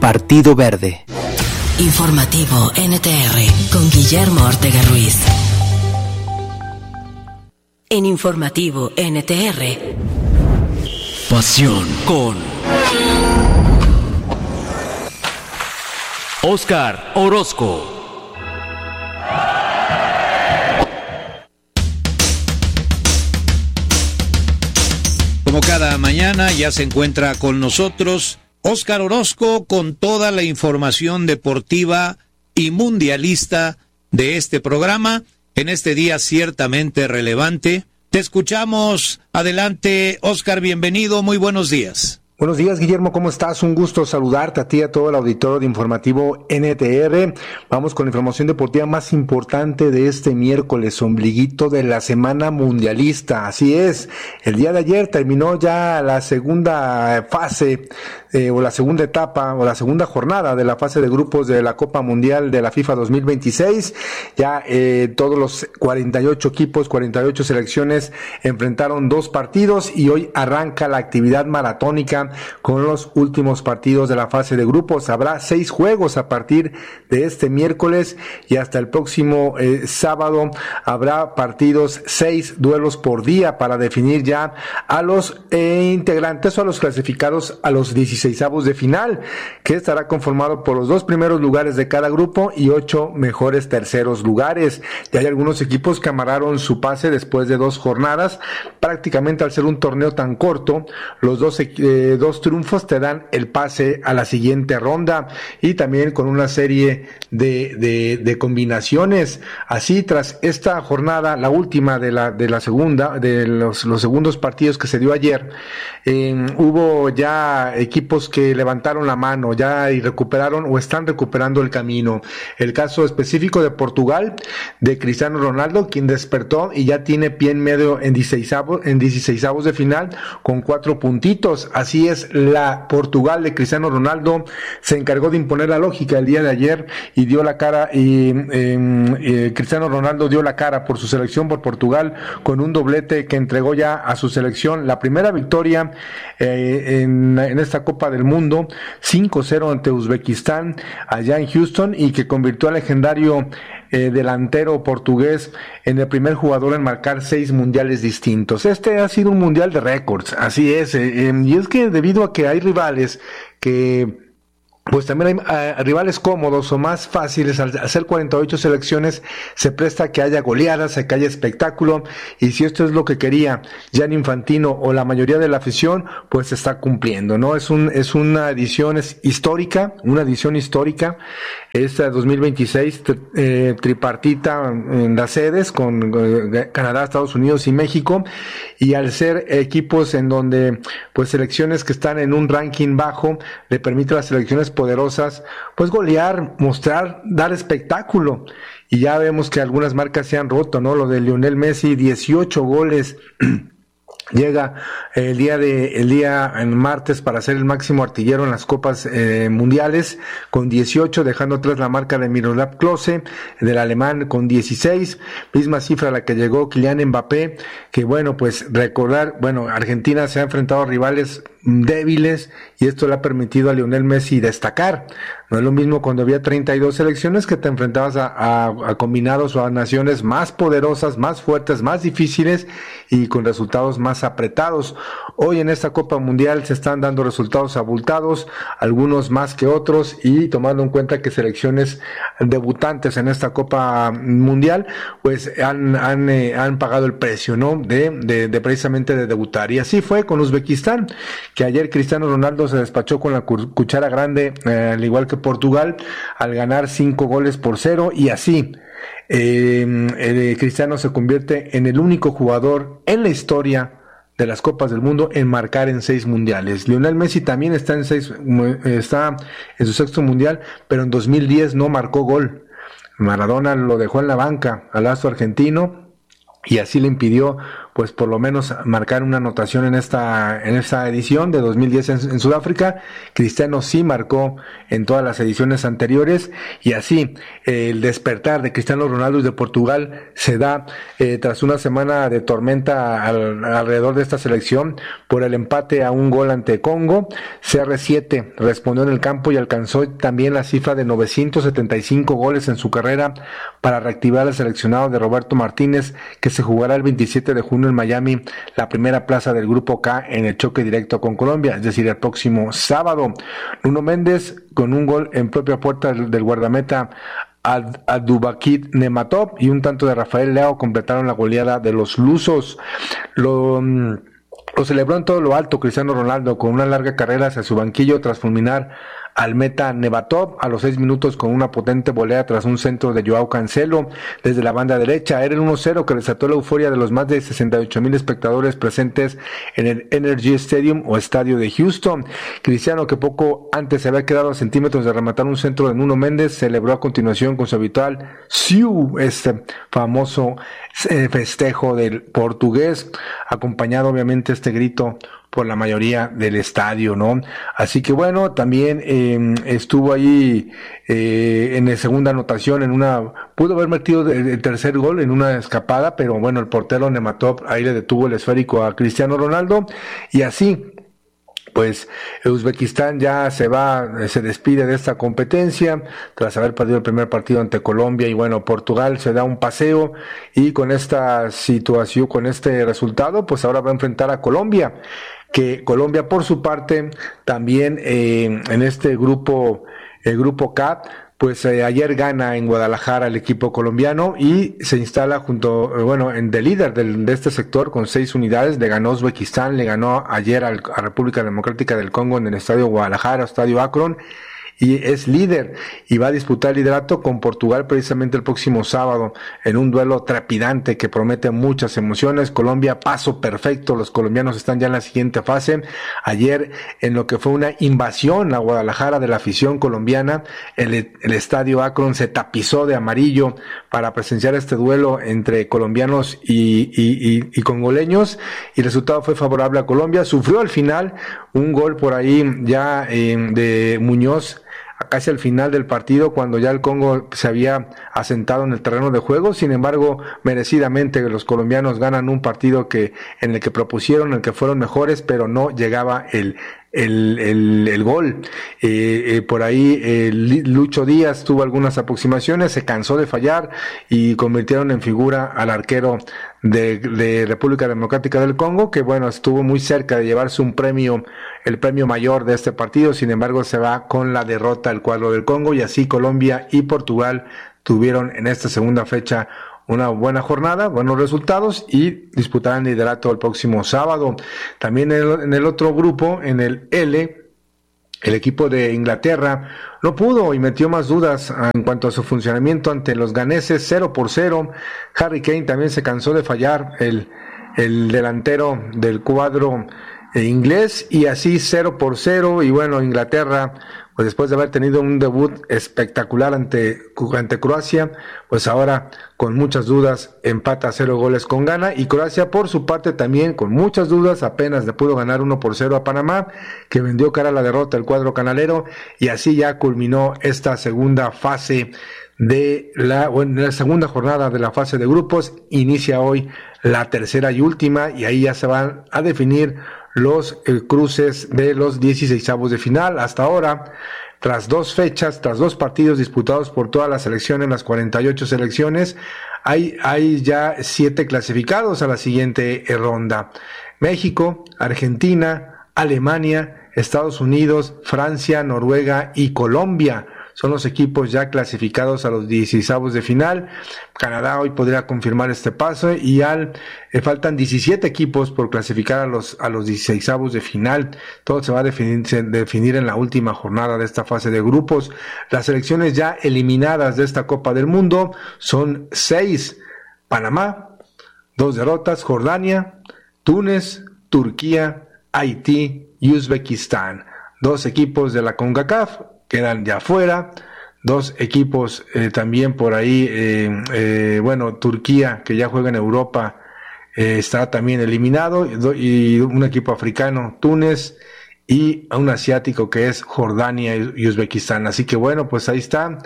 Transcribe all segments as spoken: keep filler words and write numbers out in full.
Partido Verde. Informativo N T R con Guillermo Ortega Ruiz. En Informativo N T R. Pasión con Óscar Orozco. Como cada mañana ya se encuentra con nosotros Óscar Orozco con toda la información deportiva y mundialista de este programa en este día ciertamente relevante. Te escuchamos. Adelante, Óscar, bienvenido, muy buenos días. Buenos días, Guillermo, ¿cómo estás? Un gusto saludarte a ti y a todo el auditorio de Informativo N T R. Vamos con la información deportiva más importante de este miércoles, ombliguito de la semana mundialista. Así es, el día de ayer terminó ya la segunda fase eh, o la segunda etapa o la segunda jornada de la fase de grupos de la Copa Mundial de la FIFA dos mil veintiséis. Ya eh, todos los cuarenta y ocho equipos, cuarenta y ocho selecciones enfrentaron dos partidos y hoy arranca la actividad maratónica con los últimos partidos de la fase de grupos. Habrá seis juegos a partir de este miércoles y hasta el próximo eh, sábado habrá partidos, seis duelos por día para definir ya a los eh, integrantes o a los clasificados a los dieciseisavos de final, que estará conformado por los dos primeros lugares de cada grupo y ocho mejores terceros lugares. Ya hay algunos equipos que amarraron su pase después de dos jornadas. Prácticamente al ser un torneo tan corto, los dos eh, dos triunfos te dan el pase a la siguiente ronda y también con una serie de, de, de combinaciones. Así, tras esta jornada, la última de la, de la segunda, de los, los segundos partidos que se dio ayer, eh, hubo ya equipos que levantaron la mano ya y recuperaron o están recuperando el camino. El caso específico de Portugal, de Cristiano Ronaldo, quien despertó y ya tiene pie en medio en dieciseisavos, en dieciseisavos de final con cuatro puntitos. Así es, la Portugal de Cristiano Ronaldo se encargó de imponer la lógica el día de ayer y dio la cara y eh, eh, Cristiano Ronaldo dio la cara por su selección, por Portugal, con un doblete que entregó ya a su selección la primera victoria eh, en, en esta Copa del Mundo, cinco cero ante Uzbekistán allá en Houston, y que convirtió al legendario Eh, delantero portugués en el primer jugador en marcar seis mundiales distintos. Este ha sido un mundial de récords, así es, eh, eh, y es que debido a que hay rivales que pues también hay uh, rivales cómodos o más fáciles, al hacer cuarenta y ocho selecciones se presta a que haya goleadas, a que haya espectáculo, y si esto es lo que quería Gianni Infantino o la mayoría de la afición, pues se está cumpliendo, ¿no? Es un es una edición es histórica, una edición histórica, esta dos mil veintiséis, eh, tripartita en las sedes con eh, Canadá, Estados Unidos y México, y al ser equipos en donde pues selecciones que están en un ranking bajo le permite a las selecciones poderosas pues golear, mostrar, dar espectáculo, y ya vemos que algunas marcas se han roto, ¿no? Lo de Lionel Messi, dieciocho goles llega el día de el día en martes para ser el máximo artillero en las copas eh, mundiales con dieciocho, dejando atrás la marca de Miroslav Klose del alemán con dieciséis, misma cifra a la que llegó Kylian Mbappé, que bueno, pues recordar, bueno, Argentina se ha enfrentado a rivales débiles y esto le ha permitido a Lionel Messi destacar. No es lo mismo cuando había treinta y dos selecciones que te enfrentabas a, a, a combinados o a naciones más poderosas, más fuertes, más difíciles y con resultados más apretados. Hoy en esta Copa Mundial se están dando resultados abultados, algunos más que otros, y tomando en cuenta que selecciones debutantes en esta Copa Mundial pues han han, eh, han pagado el precio, ¿no? De, de, de precisamente de debutar. Y así fue con Uzbekistán, que ayer Cristiano Ronaldo se despachó con la cuchara grande, eh, al igual que Portugal, al ganar cinco goles por cero, y así eh, eh, Cristiano se convierte en el único jugador en la historia de las Copas del Mundo en marcar en seis mundiales. Lionel Messi también está en seis, está en su sexto mundial, pero en dos mil diez no marcó gol. Maradona lo dejó en la banca al astro argentino y así le impidió pues por lo menos marcar una anotación en esta en esta edición de dos mil diez en, en Sudáfrica. Cristiano sí marcó en todas las ediciones anteriores, y así eh, el despertar de Cristiano Ronaldo de Portugal se da eh, tras una semana de tormenta al, alrededor de esta selección por el empate a un gol ante Congo. C R siete respondió en el campo y alcanzó también la cifra de novecientos setenta y cinco goles en su carrera para reactivar al seleccionado de Roberto Martínez, que se jugará el veintisiete de junio en Miami, la primera plaza del Grupo K en el choque directo con Colombia, es decir, el próximo sábado. Nuno Méndez, con un gol en propia puerta del, del guardameta Abubakir Nematov y un tanto de Rafael Leao, completaron la goleada de los lusos. Lo... Lo celebró en todo lo alto Cristiano Ronaldo con una larga carrera hacia su banquillo tras fulminar al meta Nematov a los seis minutos con una potente volea tras un centro de Joao Cancelo desde la banda derecha. Era el uno cero que desató la euforia de los más de sesenta y ocho mil espectadores presentes en el Energy Stadium o estadio de Houston. Cristiano, que poco antes se había quedado a centímetros de rematar un centro de Nuno Méndez, celebró a continuación con su habitual siu, este famoso eh, festejo del portugués, acompañado obviamente este grito por la mayoría del estadio, ¿no? Así que bueno, también eh, estuvo ahí eh, en la segunda anotación, en una, pudo haber metido el, el tercer gol en una escapada, pero bueno, el portero Nematov ahí le detuvo el esférico a Cristiano Ronaldo, y así pues Uzbekistán ya se va, se despide de esta competencia tras haber perdido el primer partido ante Colombia, y bueno, Portugal se da un paseo, y con esta situación, con este resultado, pues ahora va a enfrentar a Colombia, que Colombia por su parte también eh, en este grupo, el grupo K, pues eh, ayer gana en Guadalajara el equipo colombiano y se instala junto, eh, bueno, en de líder del, de este sector con seis unidades. Le ganó Uzbekistán, le ganó ayer al, a República Democrática del Congo en el estadio Guadalajara, estadio Akron, y es líder y va a disputar el liderato con Portugal precisamente el próximo sábado en un duelo trepidante que promete muchas emociones. Colombia, paso perfecto, los colombianos están ya en la siguiente fase. Ayer, en lo que fue una invasión a Guadalajara de la afición colombiana, el, el estadio Akron se tapizó de amarillo para presenciar este duelo entre colombianos y, y, y, y congoleños, y el resultado fue favorable a Colombia. Sufrió al final un gol por ahí ya eh, de Muñoz casi al final del partido, cuando ya el Congo se había asentado en el terreno de juego. Sin embargo, merecidamente los colombianos ganan un partido que en el que propusieron, en el que fueron mejores, pero no llegaba el el el, el gol. Eh, eh, por ahí eh, Lucho Díaz tuvo algunas aproximaciones, se cansó de fallar y convirtieron en figura al arquero de, de República Democrática del Congo, que bueno, estuvo muy cerca de llevarse un premio, el premio mayor de este partido. Sin embargo, se va con la derrota al cuadro del Congo, y así Colombia y Portugal tuvieron en esta segunda fecha una buena jornada, buenos resultados, y disputarán liderato el próximo sábado. También en el, en el otro grupo, en el L, el equipo de Inglaterra no pudo y metió más dudas en cuanto a su funcionamiento ante los ganeses, cero por cero. Harry Kane también se cansó de fallar, el, el delantero del cuadro inglés, y así cero por cero. Y bueno, Inglaterra, pues después de haber tenido un debut espectacular ante, ante Croacia, pues ahora con muchas dudas empata a cero goles con Ghana, y Croacia por su parte también con muchas dudas apenas le pudo ganar uno por cero a Panamá, que vendió cara a la derrota el cuadro canalero, y así ya culminó esta segunda fase de la, bueno, la segunda jornada de la fase de grupos. Inicia hoy la tercera y última, y ahí ya se van a definir los eh, cruces de los dieciseisavos de final. Hasta ahora, tras dos fechas, tras dos partidos disputados por todas las selecciones, las cuarenta y ocho selecciones, hay, hay ya siete clasificados a la siguiente ronda. México, Argentina, Alemania, Estados Unidos, Francia, Noruega y Colombia son los equipos ya clasificados a los dieciseisavos de final. Canadá hoy podría confirmar este paso, y al eh, faltan diecisiete equipos por clasificar a los a los dieciseisavos de final. Todo se va a definir, se, definir en la última jornada de esta fase de grupos. Las selecciones ya eliminadas de esta Copa del Mundo son seis: Panamá, dos derrotas; Jordania, Túnez, Turquía, Haití y Uzbekistán. Dos equipos de la CONCACAF quedan ya fuera, dos equipos eh, también por ahí, eh, eh, bueno, Turquía, que ya juega en Europa, eh, está también eliminado, y un equipo africano, Túnez, y un asiático que es Jordania y Uzbekistán. Así que bueno, pues ahí está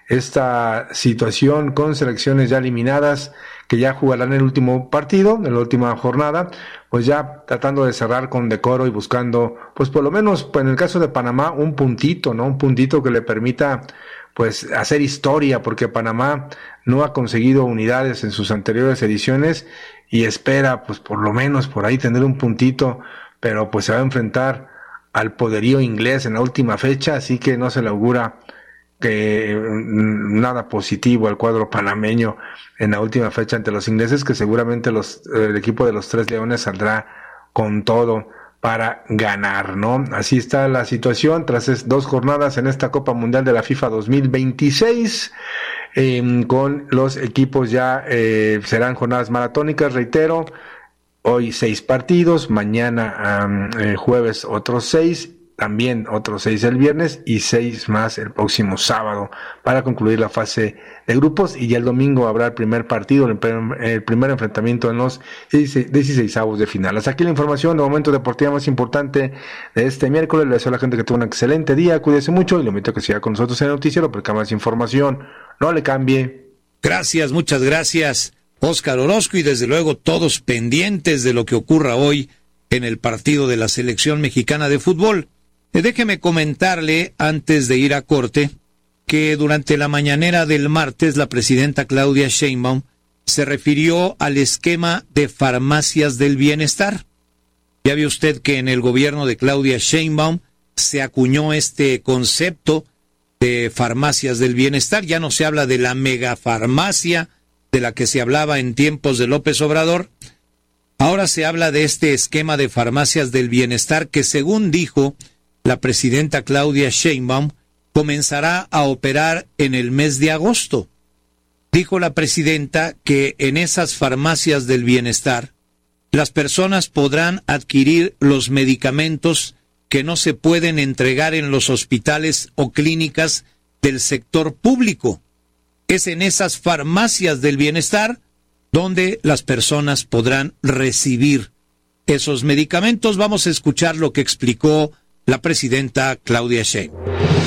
esta situación con selecciones ya eliminadas que ya jugarán el último partido, en la última jornada, pues ya tratando de cerrar con decoro y buscando, pues por lo menos, pues en el caso de Panamá, un puntito, ¿no? Un puntito que le permita, pues, hacer historia, porque Panamá no ha conseguido unidades en sus anteriores ediciones y espera, pues, por lo menos por ahí tener un puntito, pero pues se va a enfrentar al poderío inglés en la última fecha, así que no se le augura que nada positivo al cuadro panameño en la última fecha ante los ingleses, que seguramente los el equipo de los Tres Leones saldrá con todo para ganar, ¿no? Así está la situación tras dos jornadas en esta Copa Mundial de la FIFA dos mil veintiséis, eh, con los equipos ya eh, serán jornadas maratónicas, reitero, hoy seis partidos, mañana um, eh, jueves otros seis, también otros seis el viernes y seis más el próximo sábado para concluir la fase de grupos, y ya el domingo habrá el primer partido, el primer, el primer enfrentamiento en los dieciseisavos de final. Hasta aquí la información de momento deportiva más importante de este miércoles. Le deseo a la gente que tenga un excelente día, cuídese mucho y lo invito a que siga con nosotros en el noticiero porque más información no le cambie. Gracias, muchas gracias, Óscar Orozco, y desde luego todos pendientes de lo que ocurra hoy en el partido de la selección mexicana de fútbol. Déjeme comentarle, antes de ir a corte, que durante la mañanera del martes la presidenta Claudia Sheinbaum se refirió al esquema de farmacias del bienestar. Ya ve usted que en el gobierno de Claudia Sheinbaum se acuñó este concepto de farmacias del bienestar. Ya no se habla de la megafarmacia de la que se hablaba en tiempos de López Obrador. Ahora se habla de este esquema de farmacias del bienestar que, según dijo la presidenta Claudia Sheinbaum, comenzará a operar en el mes de agosto. Dijo la presidenta que en esas farmacias del bienestar las personas podrán adquirir los medicamentos que no se pueden entregar en los hospitales o clínicas del sector público. Es en esas farmacias del bienestar donde las personas podrán recibir esos medicamentos. Vamos a escuchar lo que explicó la presidenta Claudia Sheinbaum.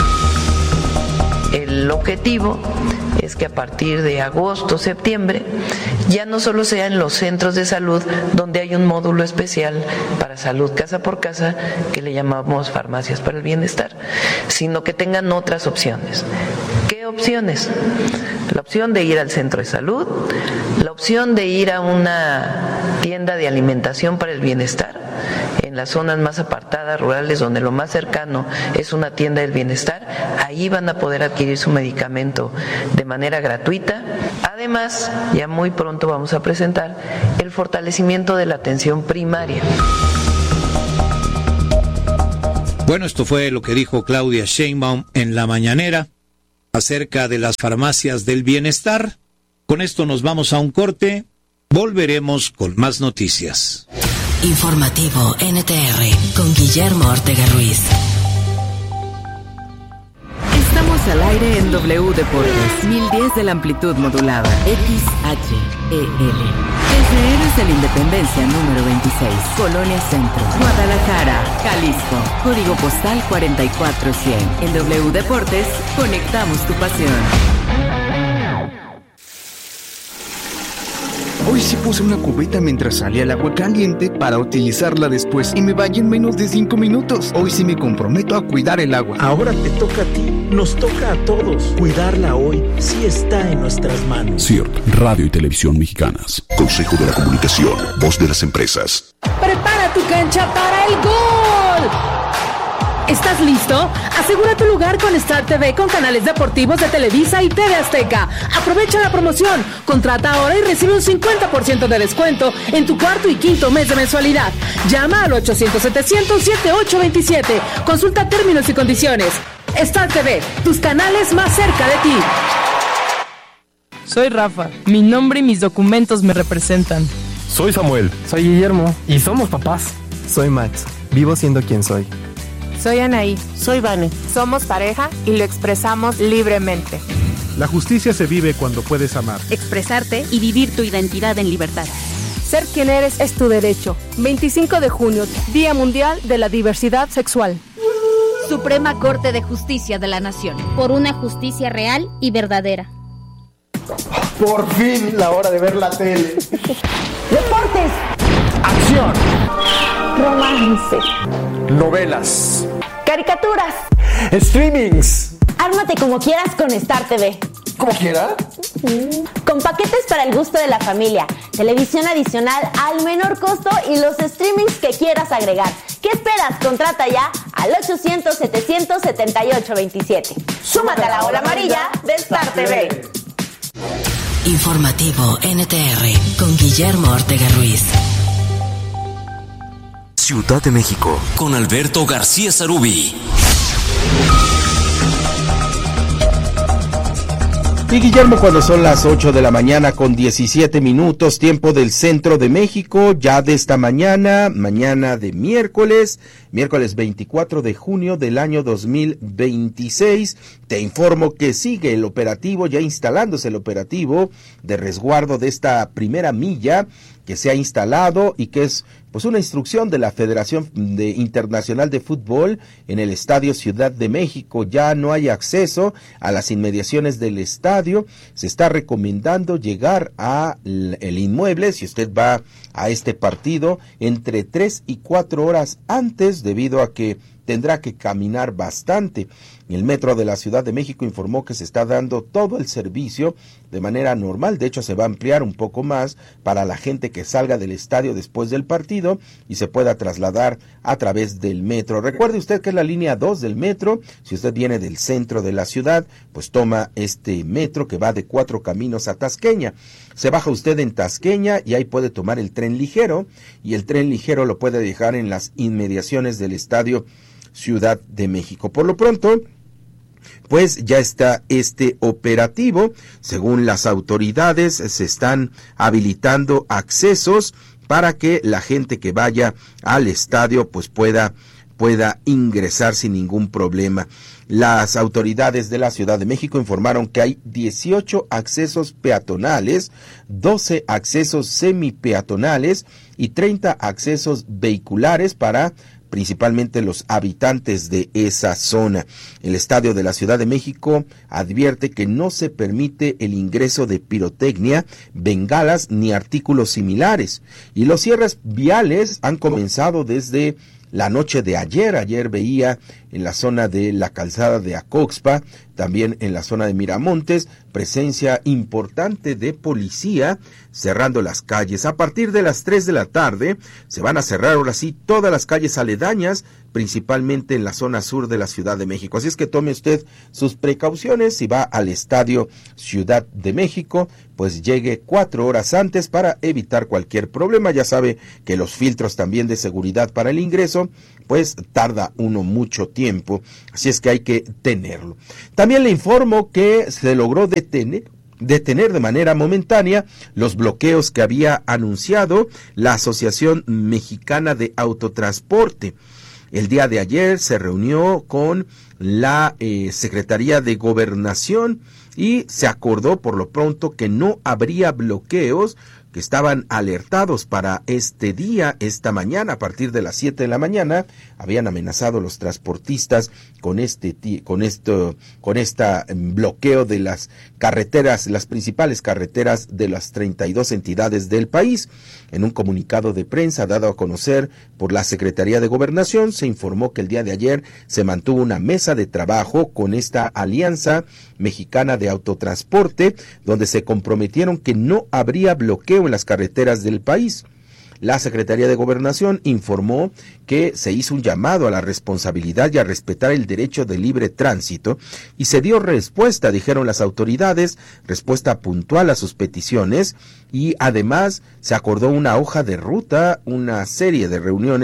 El objetivo es que a partir de agosto, septiembre, ya no solo sea en los centros de salud donde hay un módulo especial para salud casa por casa, que le llamamos farmacias para el bienestar, sino que tengan otras opciones. ¿Qué opciones? La opción de ir al centro de salud, la opción de ir a una tienda de alimentación para el bienestar, en las zonas más apartadas, rurales, donde lo más cercano es una tienda del bienestar, ahí van a poder adquirir su medicamento de manera gratuita. Además, ya muy pronto vamos a presentar el fortalecimiento de la atención primaria. Bueno, esto fue lo que dijo Claudia Sheinbaum en la mañanera acerca de las farmacias del bienestar. Con esto nos vamos a un corte. Volveremos con más noticias. Informativo N T R con Guillermo Ortega Ruiz. Estamos al aire en W Deportes, mil diez de la amplitud modulada, X H E L. Desde Héroes de la Independencia número veintiséis, Colonia Centro, Guadalajara, Jalisco, código postal cuarenta y cuatro cien. En W Deportes, conectamos tu pasión. Hoy sí puse una cubeta mientras salía el agua caliente para utilizarla después y me bañé en menos de cinco minutos. Hoy sí me comprometo a cuidar el agua. Ahora te toca a ti, nos toca a todos. Cuidarla hoy sí está en nuestras manos. C I R T, Radio y Televisión Mexicanas. Consejo de la Comunicación, voz de las empresas. Prepara tu cancha para el gol. ¿Estás listo? Asegura tu lugar con Star T V con canales deportivos de Televisa y T V Azteca. Aprovecha la promoción. Contrata ahora y recibe un cincuenta por ciento de descuento en tu cuarto y quinto mes de mensualidad. Llama al ochocientos setecientos setenta y ocho veintisiete. Consulta términos y condiciones. Star T V, tus canales más cerca de ti. Soy Rafa. Mi nombre y mis documentos me representan. Soy Samuel. Soy Guillermo. Y somos papás. Soy Max. Vivo siendo quien soy. Soy Anaí. Soy Vane. Somos pareja y lo expresamos libremente. La justicia se vive cuando puedes amar, expresarte y vivir tu identidad en libertad. Ser quien eres es tu derecho. veinticinco de junio, Día Mundial de la Diversidad Sexual. Suprema Corte de Justicia de la Nación. Por una justicia real y verdadera. Por fin, la hora de ver la tele. Deportes. Acción. Romance. Novelas. Caricaturas. Streamings. Ármate como quieras con Star T V. ¿Como quiera? Con paquetes para el gusto de la familia, televisión adicional al menor costo y los streamings que quieras agregar. ¿Qué esperas? Contrata ya al ochocientos, setecientos setenta y ocho veintisiete. Súmate a la ola amarilla de Star T V. Informativo N T R con Guillermo Ortega Ruiz. Ciudad de México con Alberto García Sarubi. Y Guillermo, cuando son las ocho de la mañana con diecisiete minutos, tiempo del centro de México, ya de esta mañana, mañana de miércoles, miércoles veinticuatro de junio del año dos mil veintiséis, te informo que sigue el operativo, ya instalándose el operativo de resguardo de esta primera milla que se ha instalado y que es pues una instrucción de la Federación de Internacional de Fútbol en el Estadio Ciudad de México. Ya no hay acceso a las inmediaciones del estadio. Se está recomendando llegar a el inmueble, si usted va a este partido, entre tres y cuatro horas antes, debido a que tendrá que caminar bastante. El Metro de la Ciudad de México informó que se está dando todo el servicio de manera normal. De hecho, se va a ampliar un poco más para la gente que salga del estadio después del partido y se pueda trasladar a través del metro. Recuerde usted que es la línea dos del metro. Si usted viene del centro de la ciudad, pues toma este metro que va de Cuatro Caminos a Tasqueña. Se baja usted en Tasqueña y ahí puede tomar el tren ligero, y el tren ligero lo puede dejar en las inmediaciones del estadio Ciudad de México. Por lo pronto, pues ya está este operativo. Según las autoridades, se están habilitando accesos para que la gente que vaya al estadio pues pueda pueda ingresar sin ningún problema. Las autoridades de la Ciudad de México informaron que hay dieciocho accesos peatonales, doce accesos semipeatonales y treinta accesos vehiculares para principalmente los habitantes de esa zona. El Estadio de la Ciudad de México advierte que no se permite el ingreso de pirotecnia, bengalas ni artículos similares. Y los cierres viales han comenzado desde la noche de ayer. Ayer veía en la zona de la calzada de Acoxpa, también en la zona de Miramontes, presencia importante de policía cerrando las calles. A partir de las tres de la tarde se van a cerrar ahora sí todas las calles aledañas, principalmente en la zona sur de la Ciudad de México. Así es que tome usted sus precauciones. Si va al Estadio Ciudad de México, pues llegue cuatro horas antes para evitar cualquier problema. Ya sabe que los filtros también de seguridad para el ingreso, pues tarda uno mucho tiempo, así es que hay que tenerlo. También le informo que se logró detener detener de manera momentánea los bloqueos que había anunciado la Asociación Mexicana de Autotransporte. El día de ayer se reunió con la eh, Secretaría de Gobernación y se acordó por lo pronto que no habría bloqueos, que estaban alertados para este día, esta mañana, a partir de las siete de la mañana, habían amenazado los transportistas con este, con esto, con esta bloqueo de las carreteras, las principales carreteras de las treinta y dos entidades del país. En un comunicado de prensa dado a conocer por la Secretaría de Gobernación, se informó que el día de ayer se mantuvo una mesa de trabajo con esta Alianza Mexicana de Autotransporte, donde se comprometieron que no habría bloqueo en las carreteras del país. La Secretaría de Gobernación informó que se hizo un llamado a la responsabilidad y a respetar el derecho de libre tránsito y se dio respuesta, dijeron las autoridades, respuesta puntual a sus peticiones, y además se acordó una hoja de ruta, una serie de reuniones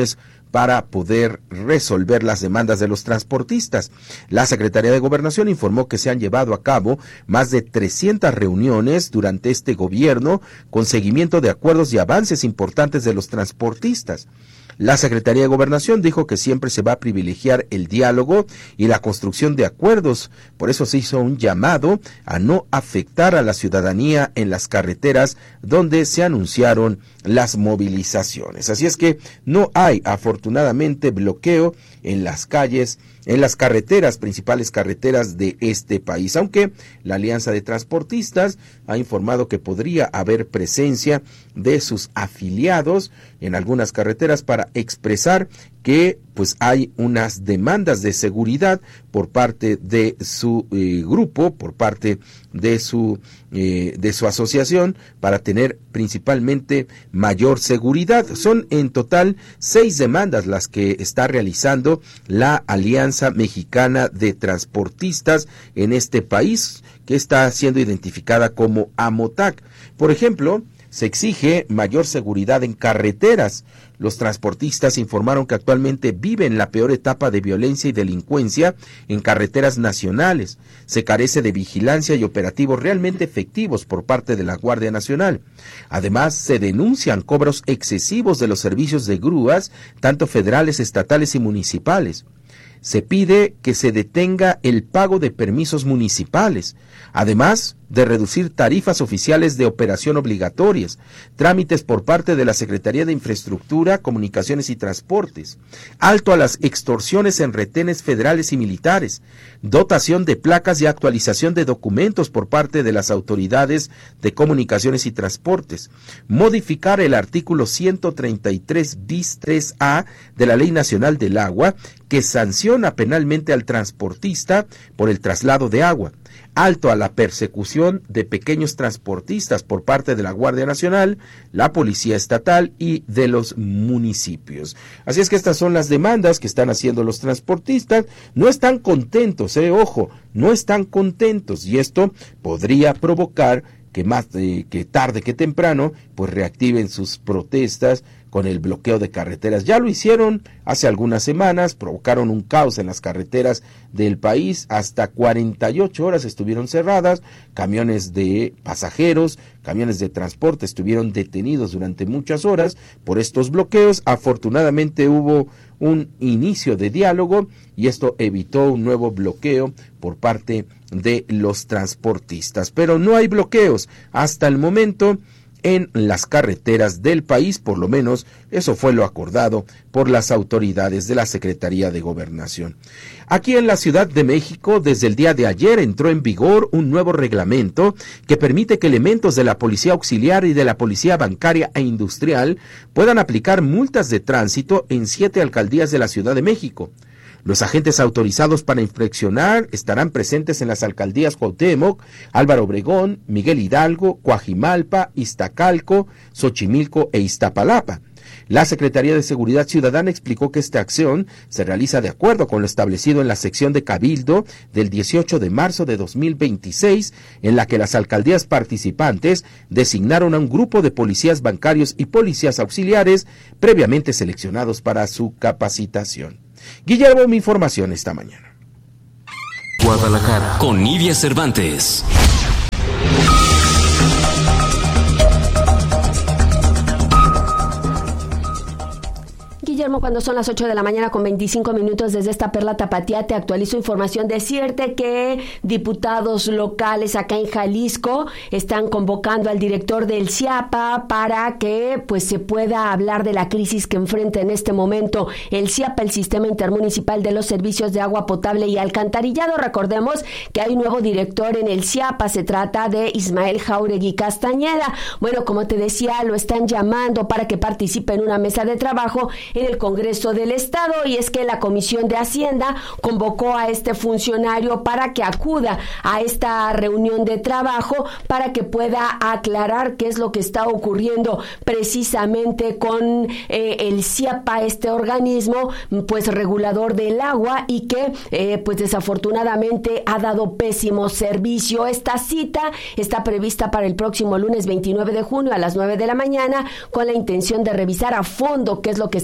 para poder resolver las demandas de los transportistas. La Secretaría de Gobernación informó que se han llevado a cabo más de trescientas reuniones durante este gobierno con seguimiento de acuerdos y avances importantes de los transportistas. La Secretaría de Gobernación dijo que siempre se va a privilegiar el diálogo y la construcción de acuerdos. Por eso se hizo un llamado a no afectar a la ciudadanía en las carreteras donde se anunciaron las movilizaciones. Así es que no hay, afortunadamente, bloqueo en las calles, en las carreteras, principales carreteras de este país, aunque la Alianza de Transportistas ha informado que podría haber presencia de sus afiliados en algunas carreteras para expresar que pues hay unas demandas de seguridad por parte de su eh, grupo, por parte de su eh, de su asociación, para tener principalmente mayor seguridad. Son en total seis demandas las que está realizando la Alianza Mexicana de Transportistas en este país, que está siendo identificada como AMOTAC. Por ejemplo, se exige mayor seguridad en carreteras. Los transportistas informaron que actualmente viven la peor etapa de violencia y delincuencia en carreteras nacionales. Se carece de vigilancia y operativos realmente efectivos por parte de la Guardia Nacional. Además, se denuncian cobros excesivos de los servicios de grúas, tanto federales, estatales y municipales. Se pide que se detenga el pago de permisos municipales, además de reducir tarifas oficiales de operación obligatorias, trámites por parte de la Secretaría de Infraestructura, Comunicaciones y Transportes, alto a las extorsiones en retenes federales y militares, dotación de placas y actualización de documentos por parte de las autoridades de Comunicaciones y Transportes, modificar el artículo ciento treinta y tres bis tres A de la Ley Nacional del Agua, que sanciona penalmente al transportista por el traslado de agua, alto a la persecución de pequeños transportistas por parte de la Guardia Nacional, la Policía Estatal y de los municipios. Así es que estas son las demandas que están haciendo los transportistas. No están contentos, eh, ojo, no están contentos, y esto podría provocar que más eh, que tarde que temprano pues reactiven sus protestas con el bloqueo de carreteras. Ya lo hicieron hace algunas semanas, provocaron un caos en las carreteras del país, hasta cuarenta y ocho horas estuvieron cerradas, camiones de pasajeros, camiones de transporte estuvieron detenidos durante muchas horas por estos bloqueos. Afortunadamente hubo un inicio de diálogo y esto evitó un nuevo bloqueo por parte de los transportistas. Pero no hay bloqueos hasta el momento en las carreteras del país, por lo menos eso fue lo acordado por las autoridades de la Secretaría de Gobernación. Aquí en la Ciudad de México, desde el día de ayer entró en vigor un nuevo reglamento que permite que elementos de la Policía Auxiliar y de la Policía Bancaria e Industrial puedan aplicar multas de tránsito en siete alcaldías de la Ciudad de México. Los agentes autorizados para inspeccionar estarán presentes en las alcaldías Cuauhtémoc, Álvaro Obregón, Miguel Hidalgo, Coajimalpa, Iztacalco, Xochimilco e Iztapalapa. La Secretaría de Seguridad Ciudadana explicó que esta acción se realiza de acuerdo con lo establecido en la sección de Cabildo del dieciocho de marzo de dos mil veintiséis, en la que las alcaldías participantes designaron a un grupo de policías bancarios y policías auxiliares previamente seleccionados para su capacitación. Guillermo, mi información esta mañana. Guadalajara, con Nidia Cervantes. Guillermo, cuando son las ocho de la mañana con veinticinco minutos desde esta Perla Tapatía, te actualizo información. Decirte que diputados locales acá en Jalisco están convocando al director del CIAPA para que pues se pueda hablar de la crisis que enfrenta en este momento el CIAPA, el Sistema Intermunicipal de los Servicios de Agua Potable y Alcantarillado. Recordemos que hay un nuevo director en el CIAPA, se trata de Ismael Jauregui Castañeda. Bueno, como te decía, lo están llamando para que participe en una mesa de trabajo en el Congreso del Estado, y es que la Comisión de Hacienda convocó a este funcionario para que acuda a esta reunión de trabajo para que pueda aclarar qué es lo que está ocurriendo precisamente con eh, el CIAPA, este organismo pues regulador del agua, y que eh, pues desafortunadamente ha dado pésimo servicio. Esta cita está prevista para el próximo lunes veintinueve de junio a las nueve de la mañana, con la intención de revisar a fondo qué es lo que está pasando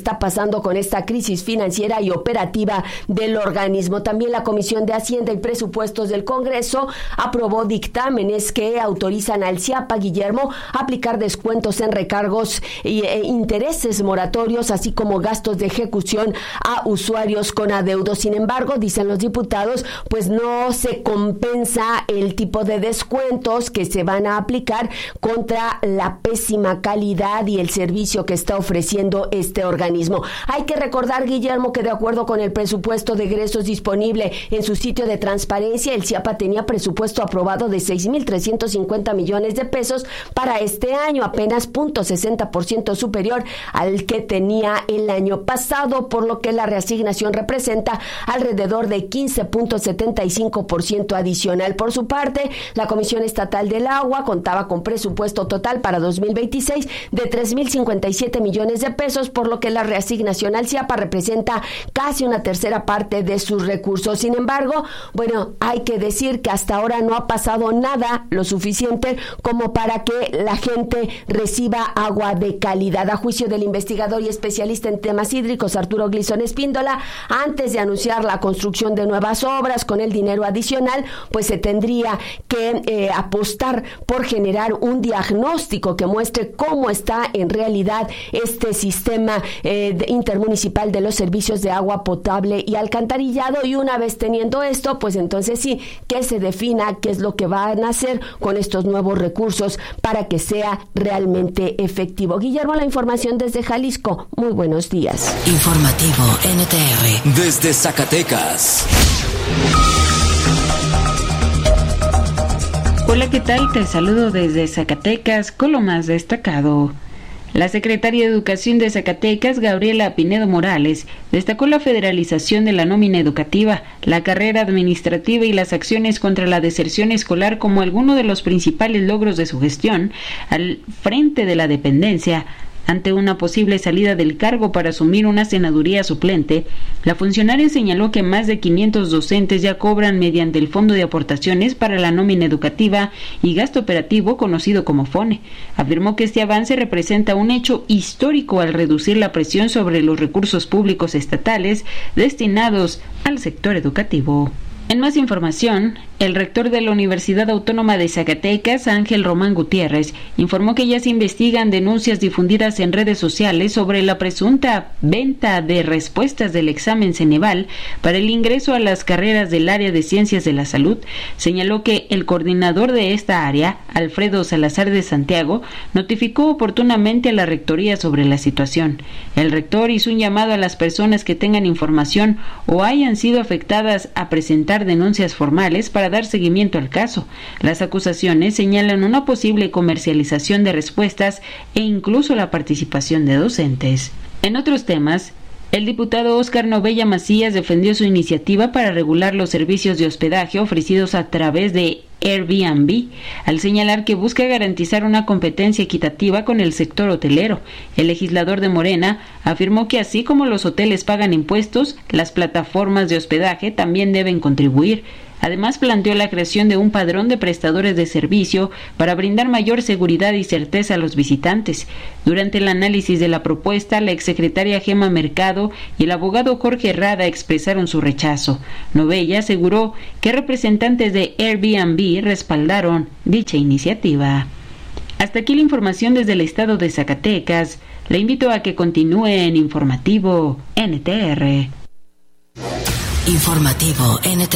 pasando con esta crisis financiera y operativa del organismo. También la Comisión de Hacienda y Presupuestos del Congreso aprobó dictámenes que autorizan al CIAPA, Guillermo, a aplicar descuentos en recargos e intereses moratorios, así como gastos de ejecución a usuarios con adeudos. Sin embargo, dicen los diputados, pues no se compensa el tipo de descuentos que se van a aplicar contra la pésima calidad y el servicio que está ofreciendo este organismo. Hay que recordar, Guillermo, que de acuerdo con el presupuesto de egresos disponible en su sitio de transparencia, el CIAPA tenía presupuesto aprobado de seis mil trescientos cincuenta millones de pesos para este año, apenas cero punto sesenta por ciento superior al que tenía el año pasado, por lo que la reasignación representa alrededor de quince punto setenta y cinco por ciento adicional. Por su parte, la Comisión Estatal del Agua contaba con presupuesto total para dos mil veintiséis de tres mil cincuenta y siete millones de pesos, por lo que la reasignación al CIAPA representa casi una tercera parte de sus recursos. Sin embargo, bueno, hay que decir que hasta ahora no ha pasado nada lo suficiente como para que la gente reciba agua de calidad. A juicio del investigador y especialista en temas hídricos Arturo Glisson Espíndola, antes de anunciar la construcción de nuevas obras con el dinero adicional, pues se tendría que eh, apostar por generar un diagnóstico que muestre cómo está en realidad este sistema eh, de intermunicipal de los servicios de agua potable y alcantarillado, y una vez teniendo esto, pues entonces sí, que se defina qué es lo que van a hacer con estos nuevos recursos para que sea realmente efectivo. Guillermo, la información desde Jalisco. Muy buenos días. Informativo N T R. Desde Zacatecas. Hola, ¿qué tal? Te saludo desde Zacatecas con lo más destacado. La secretaria de Educación de Zacatecas, Gabriela Pinedo Morales, destacó la federalización de la nómina educativa, la carrera administrativa y las acciones contra la deserción escolar como algunos de los principales logros de su gestión al frente de la dependencia. Ante una posible salida del cargo para asumir una senaduría suplente, la funcionaria señaló que más de quinientos docentes ya cobran mediante el Fondo de Aportaciones para la Nómina Educativa y Gasto Operativo conocido como FONE. Afirmó que este avance representa un hecho histórico al reducir la presión sobre los recursos públicos estatales destinados al sector educativo. En más información, el rector de la Universidad Autónoma de Zacatecas, Ángel Román Gutiérrez, informó que ya se investigan denuncias difundidas en redes sociales sobre la presunta venta de respuestas del examen Ceneval para el ingreso a las carreras del área de Ciencias de la Salud. Señaló que el coordinador de esta área, Alfredo Salazar de Santiago, notificó oportunamente a la rectoría sobre la situación. El rector hizo un llamado a las personas que tengan información o hayan sido afectadas a presentar denuncias formales para dar seguimiento al caso. Las acusaciones señalan una posible comercialización de respuestas e incluso la participación de docentes. En otros temas, el diputado Óscar Novella Macías defendió su iniciativa para regular los servicios de hospedaje ofrecidos a través de Airbnb, al señalar que busca garantizar una competencia equitativa con el sector hotelero. El legislador de Morena afirmó que así como los hoteles pagan impuestos, las plataformas de hospedaje también deben contribuir. Además, planteó la creación de un padrón de prestadores de servicio para brindar mayor seguridad y certeza a los visitantes. Durante el análisis de la propuesta, la exsecretaria Gema Mercado y el abogado Jorge Herrada expresaron su rechazo. Novella aseguró que representantes de Airbnb respaldaron dicha iniciativa. Hasta aquí la información desde el estado de Zacatecas. Le invito a que continúe en Informativo N T R. Informativo N T R.